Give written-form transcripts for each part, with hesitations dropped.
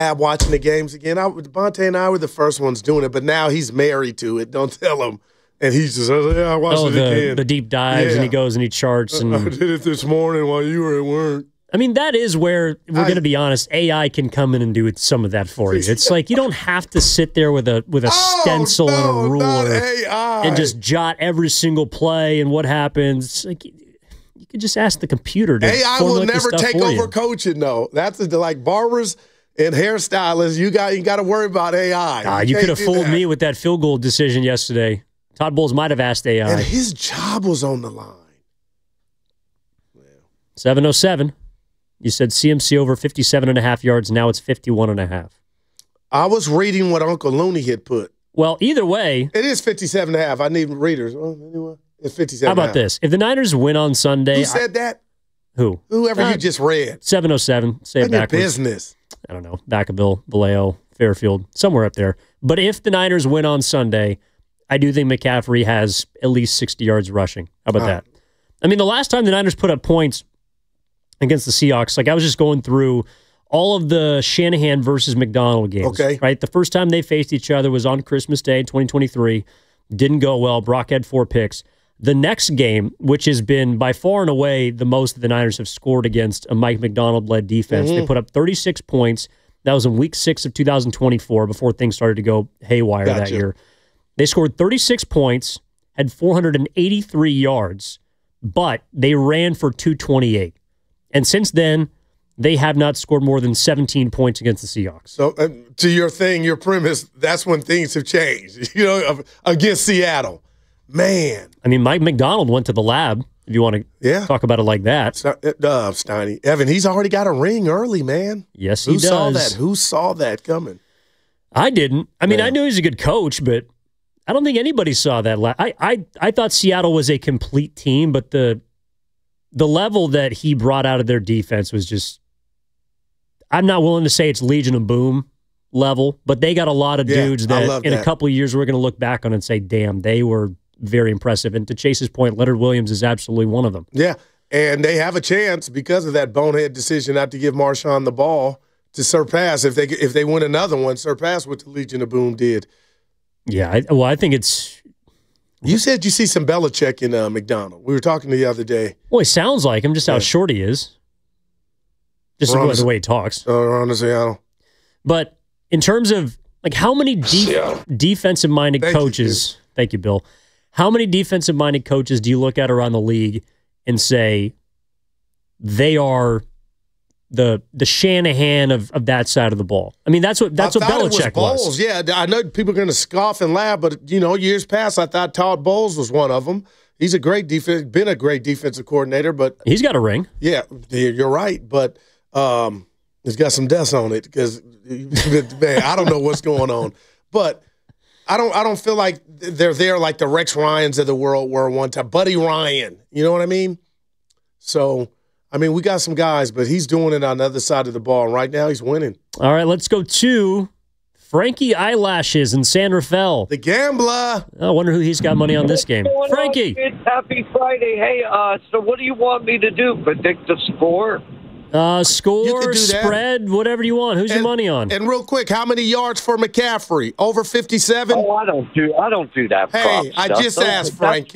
watching the games again. Devontae and I were the first ones doing it, but now he's married to it. Don't tell him. And he's just, I watched it again. The deep dives, and he goes and he charts. And I did it this morning while you were at work. I mean, that is where, we're going to be honest, AI can come in and do some of that for you. It's like you don't have to sit there with a stencil and a ruler and just jot every single play and what happens. It's like you could just ask the computer to AI will never take over coaching, though. That's like barbers and hairstylists. You got to worry about AI. You could have fooled me with that field goal decision yesterday. Todd Bowles might have asked AI. And his job was on the line. 7:07. You said CMC over 57.5 yards. Now it's 51.5. I was reading what Uncle Looney had put. Well, either way. It is 57.5. I need readers. Well, anyway, it's 57.5. How about this? If the Niners win on Sunday. Who said that? Who? Whoever you just read. 7:07. Say it backwards. Business. I don't know. Vacaville, Vallejo, Fairfield, somewhere up there. But if the Niners win on Sunday, I do think McCaffrey has at least 60 yards rushing. How about that? I mean, the last time the Niners put up points against the Seahawks, like I was just going through all of the Shanahan versus McDonald games. Okay. Right? The first time they faced each other was on Christmas Day, 2023. Didn't go well. Brock had 4 picks. The next game, which has been by far and away the most that the Niners have scored against a Mike McDonald-led defense, they put up 36 points. That was in Week 6 of 2024 before things started to go haywire that year. They scored 36 points, had 483 yards, but they ran for 228. And since then, they have not scored more than 17 points against the Seahawks. So, to your thing, your premise, that's when things have changed, against Seattle. Man. I mean, Mike McDonald went to the lab, if you want to talk about it like that. Steiny. Evan, he's already got a ring early, man. Yes, he does. Who saw that coming? I didn't. I mean, I knew he's a good coach, but I don't think anybody saw that. I thought Seattle was a complete team, but the level that he brought out of their defense was just, I'm not willing to say it's Legion of Boom level, but they got a lot of dudes that in a couple of years we're going to look back on and say, damn, they were very impressive. And to Chase's point, Leonard Williams is absolutely one of them. Yeah, and they have a chance because of that bonehead decision not to give Marshawn the ball to surpass, if they win another one, surpass what the Legion of Boom did. Yeah, I think it's... You said you see some Belichick in McDonald. We were talking the other day. Well, he sounds like him, just how short he is. Just the way he talks. Around the Seattle. But in terms of, like, how many defensive-minded coaches... Thank you, Bill. How many defensive-minded coaches do you look at around the league and say they are the Shanahan of that side of the ball? I mean, that's what Belichick was. Yeah, I know people are going to scoff and laugh, but years past, I thought Todd Bowles was one of them. He's been a great defensive coordinator, but he's got a ring. Yeah, you're right, but it's got some deaths on it because man, I don't know what's going on, but. I don't feel like they're there like the Rex Ryans of the world were one time. Buddy Ryan, you know what I mean? So, I mean, we got some guys, but he's doing it on the other side of the ball. And right now, he's winning. All right, let's go to Frankie Eyelashes in San Rafael. The gambler. I wonder who he's got money on this game. Frankie. Happy Friday. Hey, so what do you want me to do? Predict the score? Score, spread, whatever you want. Who's your money on? And real quick, how many yards for McCaffrey? Over 57? Oh, I don't do that. Hey, I just asked Frankie.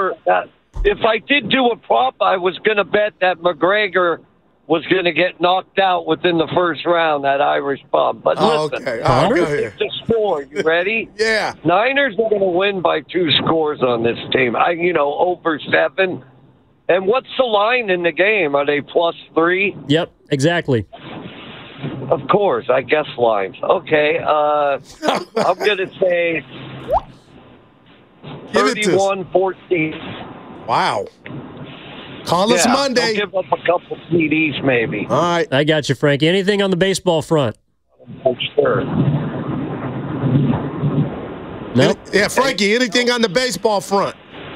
If I did do a prop, I was going to bet that McGregor was going to get knocked out within the first round, that Irish pub. But listen, I'm going to predict the score. You ready? Yeah. Niners are going to win by 2 scores on this team. Over 7. And what's the line in the game? Are they +3? Yep, exactly. Of course, I guess lines. Okay, I'm going to say 31-14. Wow. Call us Monday. I'll give up a couple CDs maybe. All right. I got you, Frankie. Anything on the baseball front? Sure. Nope. Yeah, Frankie, anything on the baseball front?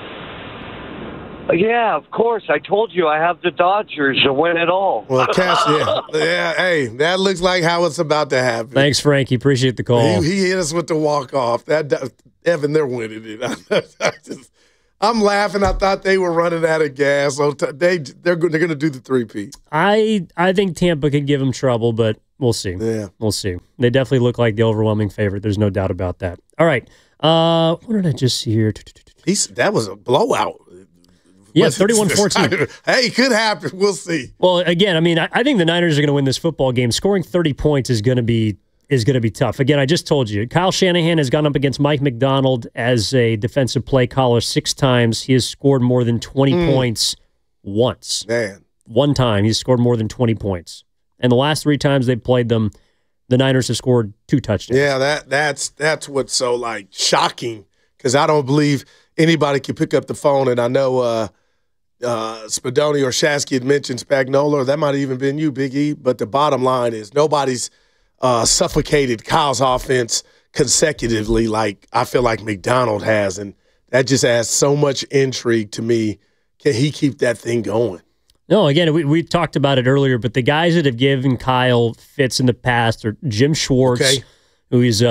Yeah, of course. I told you I have the Dodgers to win it all. Well, yeah. Hey, that looks like how it's about to happen. Thanks, Frankie. Appreciate the call. He hit us with the walk-off. Evan, they're winning it. I'm laughing. I thought they were running out of gas. So they're going to do the 3-peat. I think Tampa could give them trouble, but we'll see. Yeah. We'll see. They definitely look like the overwhelming favorite. There's no doubt about that. All right. What did I just see here? That was a blowout. Yeah, 31-14. Hey, it could happen. We'll see. Well, again, I mean, I think the Niners are going to win this football game. Scoring 30 points is going to be tough. Again, I just told you, Kyle Shanahan has gone up against Mike McDonald as a defensive play caller 6 times. He has scored more than 20 points once. Man. One time he's scored more than 20 points. And the last 3 times they've played them, the Niners have scored 2 touchdowns. Yeah, that's what's so like shocking, because I don't believe anybody can pick up the phone. And I know Spadoni or Shasky had mentioned Spagnuolo, or that might have even been you, Big E. But the bottom line is nobody's suffocated Kyle's offense consecutively like I feel like McDonald has, and that just adds so much intrigue to me. Can he keep that thing going? No, again, we talked about it earlier, but the guys that have given Kyle fits in the past are Jim Schwartz, who he's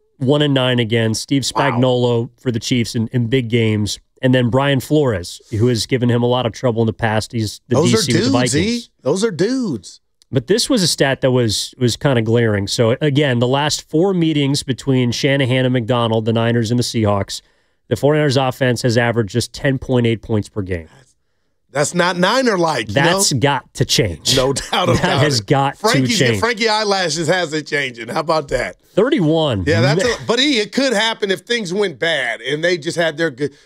1-9 against, Steve Spagnuolo for the Chiefs in big games, and then Brian Flores, who has given him a lot of trouble in the past. He's the Those DC are dudes, with the Vikings. Those are dudes. But this was a stat that was kind of glaring. So, again, the last 4 meetings between Shanahan and McDonald, the Niners and the Seahawks, the 49ers offense has averaged just 10.8 points per game. That's not Niner-like. That's got to change. No doubt about it. That has got to change. Frankie Eyelashes has it changing. How about that? 31. Yeah, but it could happen if things went bad and they just had their good,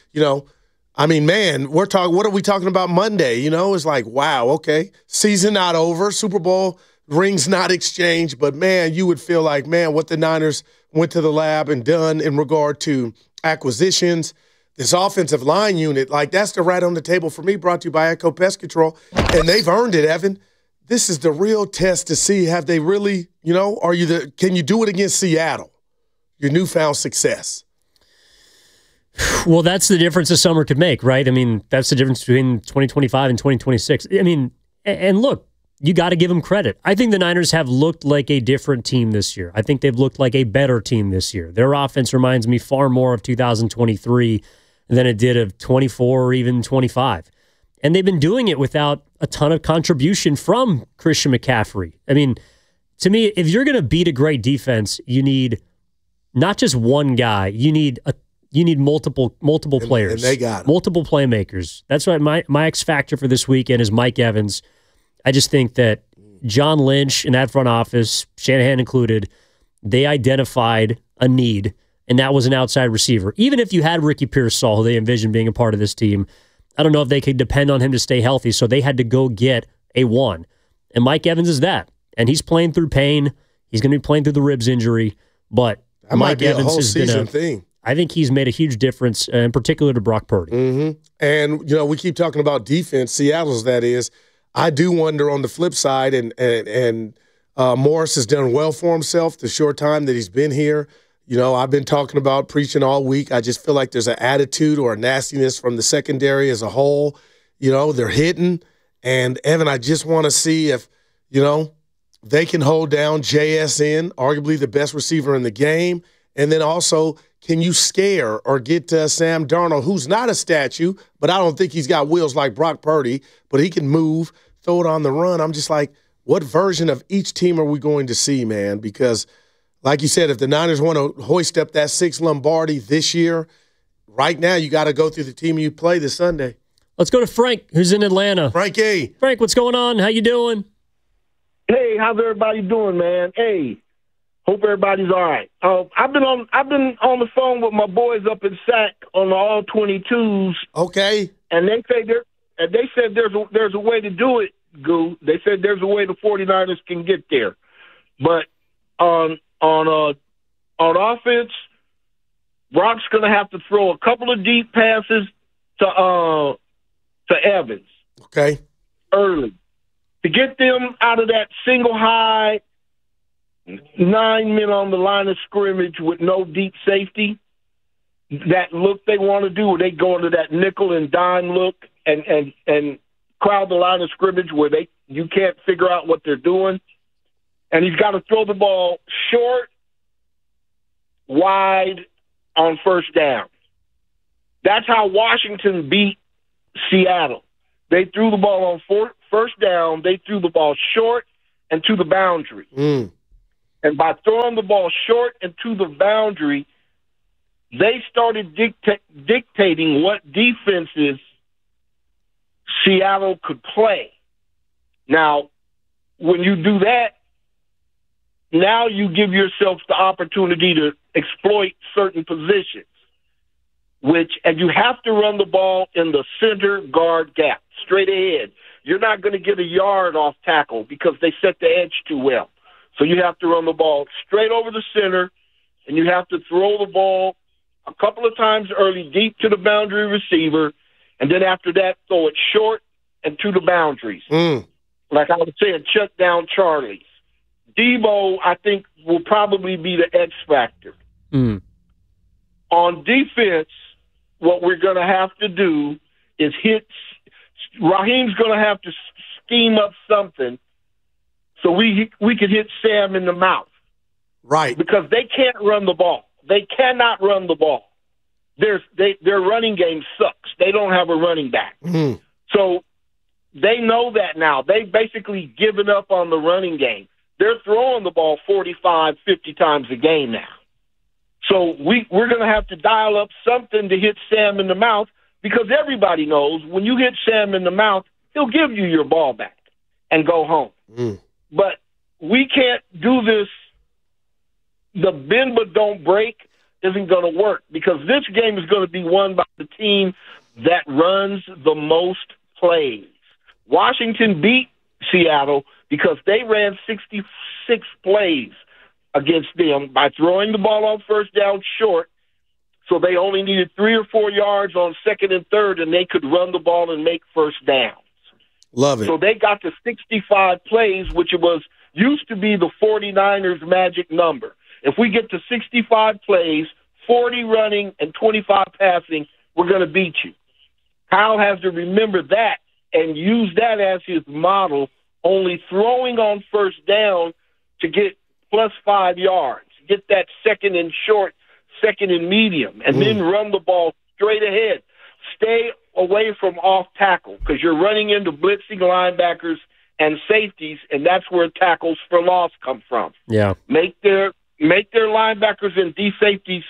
I mean, man, what are we talking about Monday? It's like, wow, okay. Season not over, Super Bowl rings not exchanged, but man, you would feel like, man, what the Niners went to the lab and done in regard to acquisitions, this offensive line unit, like that's the right on the table for me, brought to you by Echo Pest Control. And they've earned it, Evan. This is the real test to see, have they really, can you do it against Seattle? Your newfound success. Well, that's the difference the summer could make, right? I mean, that's the difference between 2025 and 2026. I mean, and look, you got to give them credit. I think the Niners have looked like a different team this year. I think they've looked like a better team this year. Their offense reminds me far more of 2023 than it did of 24 or even 25. And they've been doing it without a ton of contribution from Christian McCaffrey. I mean, to me, if you're going to beat a great defense, you need not just one guy. You need multiple players. And they got it. Multiple playmakers. That's why my X factor for this weekend is Mike Evans. I just think that John Lynch and that front office, Shanahan included, they identified a need, and that was an outside receiver. Even if you had Ricky Pearsall, who they envisioned being a part of this team, I don't know if they could depend on him to stay healthy, so they had to go get a one. And Mike Evans is that. And he's playing through pain. He's going to be playing through the ribs injury, but that Mike Evans a whole has been season thing. I think he's made a huge difference, in particular to Brock Purdy. Mm-hmm. And, we keep talking about defense, Seattle's that is. I do wonder on the flip side, and Morris has done well for himself the short time that he's been here. I've been talking about preaching all week. I just feel like there's an attitude or a nastiness from the secondary as a whole. They're hitting. And, Evan, I just want to see if, they can hold down JSN, arguably the best receiver in the game. And then also, can you scare or get Sam Darnold, who's not a statue, but I don't think he's got wheels like Brock Purdy, but he can move, throw it on the run. I'm just like, what version of each team are we going to see, man? Because, like you said, if the Niners want to hoist up that 6th Lombardi this year, right now you got to go through the team you play this Sunday. Let's go to Frank, who's in Atlanta. Frankie. Frank, what's going on? How you doing? Hey, how's everybody doing, man? Hey. Hope everybody's all right. I've been on the phone with my boys up in SAC on the all 22s. Okay. And they said there's a way to do it, Goo. They said there's a way the 49ers can get there. But on offense, Brock's going to have to throw a couple of deep passes to Evans. Okay. Early. To get them out of that single high 9 men on the line of scrimmage with no deep safety, that look they want to do, where they go into that nickel and dime look and crowd the line of scrimmage where you can't figure out what they're doing. And he's got to throw the ball short, wide, on first down. That's how Washington beat Seattle. They threw the ball on first down. They threw the ball short and to the boundary. Mm. And by throwing the ball short and to the boundary, they started dictating what defenses Seattle could play. Now, when you do that, now you give yourself the opportunity to exploit certain positions, and you have to run the ball in the center guard gap, straight ahead. You're not going to get a yard off tackle because they set the edge too well. So you have to run the ball straight over the center, and you have to throw the ball a couple of times early, deep to the boundary receiver, and then after that, throw it short and to the boundaries. Like I was saying, shut down Charlie's. Debo, I think, will probably be the X factor. On defense, what we're going to have to do is Raheem's going to have to scheme up something so we could hit Sam in the mouth. Right. Because they can't run the ball. They cannot run the ball. Their running game sucks. They don't have a running back. So they know that now. They've basically given up on the running game. They're throwing the ball 45, 50 times a game now. So we're going to have to dial up something to hit Sam in the mouth, because everybody knows when you hit Sam in the mouth, he'll give you your ball back and go home. But we can't do this. The bend but don't break isn't going to work, because this game is going to be won by the team that runs the most plays. Washington beat Seattle because they ran 66 plays against them by throwing the ball on first down short, so they only needed 3 or 4 yards on second and third, and they could run the ball and make first downs. Love it. So they got to 65 plays, which used to be the 49ers' magic number. If we get to 65 plays, 40 running and 25 passing, we're going to beat you. Kyle has to remember that and use that as his model, only throwing on first down to get plus 5 yards, get that second and short, second and medium, and then run the ball straight ahead. Stay away from off tackle, because you're running into blitzing linebackers and safeties, and that's where tackles for loss come from. Yeah. Make their linebackers and D safeties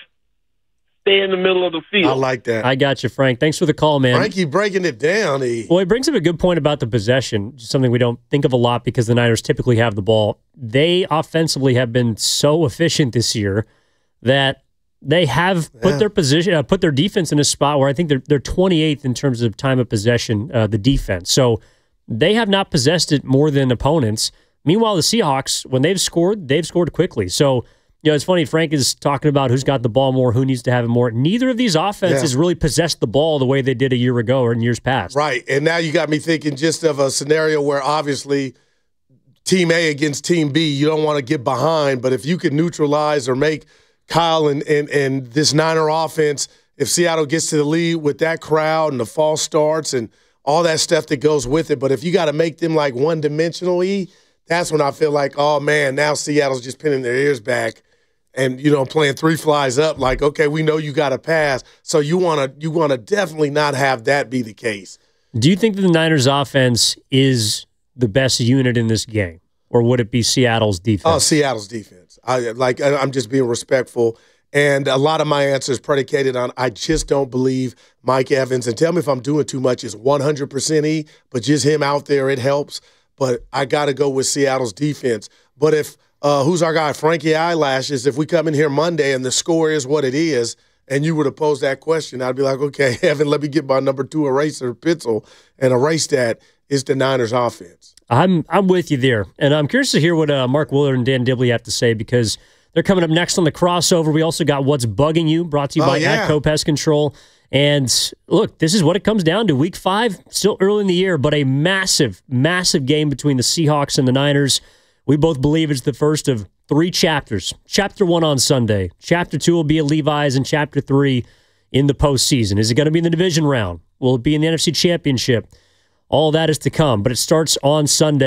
stay in the middle of the field. I like that. I got you, Frank. Thanks for the call, man. Frankie breaking it down. Well, he brings up a good point about the possession, something we don't think of a lot because the Niners typically have the ball. They offensively have been so efficient this year that they have put their position, put their defense in a spot where I think they're 28th in terms of time of possession, the defense. So they have not possessed it more than opponents. Meanwhile, the Seahawks, when they've scored quickly. So, it's funny, Frank is talking about who's got the ball more, who needs to have it more. Neither of these offenses really possessed the ball the way they did a year ago or in years past. Right, and now you got me thinking just of a scenario where obviously Team A against Team B, you don't want to get behind, but if you can neutralize or make Kyle and this Niner offense, if Seattle gets to the lead with that crowd and the false starts and all that stuff that goes with it, but if you got to make them like one-dimensional, that's when I feel like, oh, man, now Seattle's just pinning their ears back and, playing 3 flies up like, okay, we know you got to pass. So you want to definitely not have that be the case. Do you think that the Niners offense is the best unit in this game, or would it be Seattle's defense? Oh, Seattle's defense. I'm just being respectful. And a lot of my answer is predicated on I just don't believe Mike Evans, and tell me if I'm doing too much, is 100% but just him out there, it helps. But I got to go with Seattle's defense. But if who's our guy, Frankie Eyelashes, if we come in here Monday and the score is what it is, and you would have posed that question, I'd be like, okay, Evan, let me get my number 2 eraser pencil and erase that. It's the Niners offense. I'm with you there. And I'm curious to hear what Mark Willard and Dan Dibley have to say, because they're coming up next on the crossover. We also got What's Bugging You, brought to you by Atco Pest Control. And look, this is what it comes down to. Week 5, still early in the year, but a massive, massive game between the Seahawks and the Niners. We both believe it's the first of 3 chapters. Chapter 1 on Sunday. Chapter 2 will be at Levi's, and Chapter 3 in the postseason. Is it going to be in the division round? Will it be in the NFC Championship? All that is to come, but it starts on Sunday.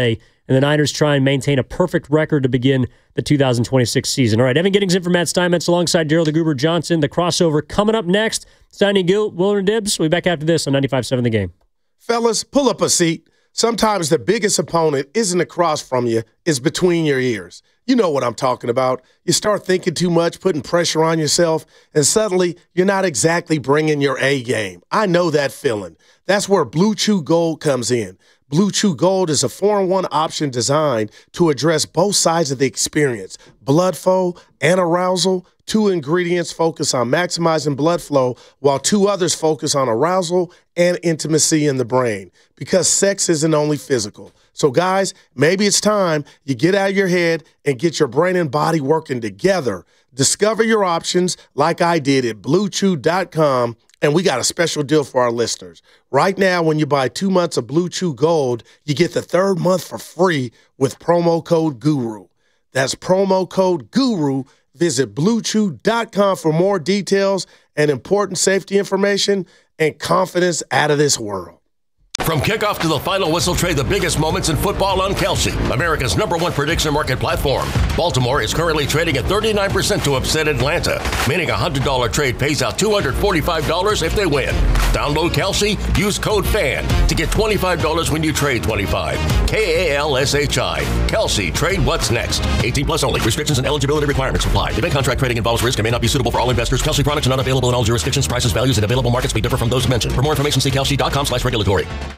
and the Niners try and maintain a perfect record to begin the 2026 season. All right, Evan Giddings in for Matt Steinmetz alongside Gerald the Goober Johnson. The crossover coming up next. Steiny Gill, Willard and Dibbs. We'll be back after this on 95.7 The Game. Fellas, pull up a seat. Sometimes the biggest opponent isn't across from you, it's between your ears. You know what I'm talking about. You start thinking too much, putting pressure on yourself, and suddenly you're not exactly bringing your A game. I know that feeling. That's where Blue Chew Gold comes in. Blue Chew Gold is a 4-in-1 option designed to address both sides of the experience, blood flow and arousal. 2 ingredients focus on maximizing blood flow, while 2 others focus on arousal and intimacy in the brain, because sex isn't only physical. So, guys, maybe it's time you get out of your head and get your brain and body working together. Discover your options like I did at BlueChew.com. And we got a special deal for our listeners. Right now, when you buy 2 months of Blue Chew Gold, you get the 3rd month for free with promo code GURU. That's promo code GURU. Visit BlueChew.com for more details and important safety information and confidence out of this world. From kickoff to the final whistle, trade the biggest moments in football on Kalshi, America's #1 prediction market platform. Baltimore is currently trading at 39% to upset Atlanta, meaning a $100 trade pays out $245 if they win. Download Kalshi, use code FAN to get $25 when you trade 25. KALSHI. Kalshi, trade what's next. 18 plus only. Restrictions and eligibility requirements apply. Event contract trading involves risk and may not be suitable for all investors. Kalshi products are not available in all jurisdictions. Prices, values, and available markets may differ from those mentioned. For more information, see kalshi.com/regulatory.